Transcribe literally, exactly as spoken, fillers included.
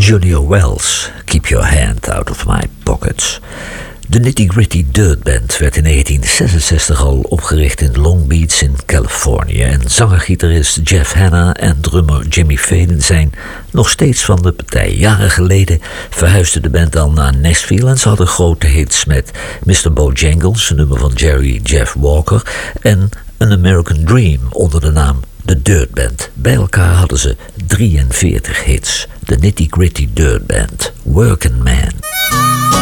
Junior Wells, Keep Your Hand Out of My Pockets. De Nitty Gritty Dirt Band werd in negentien zesenzestig al opgericht in Long Beach in Californië. En zanger-gitarist Jeff Hanna en drummer Jimmy Faden zijn nog steeds van de partij. Jaren geleden verhuisde de band al naar Nashville en ze hadden grote hits met mister Bojangles, een nummer van Jerry Jeff Walker, en An American Dream onder de naam The Dirt Band. Bij elkaar hadden ze drieënveertig hits. De Nitty Gritty Dirt Band, Working Man.